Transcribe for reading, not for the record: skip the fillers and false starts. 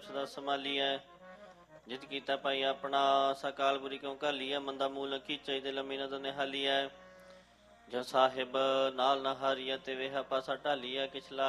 ਸਦਾ ਸੰਭਾਲੀਐ। ਜਿਤ ਕੀਤਾ ਪਾਈ ਆਪਣਾ ਸਕਾਲ ਬੁਰੀ ਕਿਉ ਘਾਲੀਐ। ਮੰਦਾ ਮੂਲ ਖੀਚੈ ਤੇ ਲੰਮੀ ਨਦਰ ਨਿਹਾਲੀਐ। ਜੋ ਸਾਹਿਬ ਨਾਲ ਨਾ ਹਾਰੀਐ ਤੇ ਵੇਹਾ ਪਾਸਾ ਢਾਲੀਐ। ਕਿਛਲਾ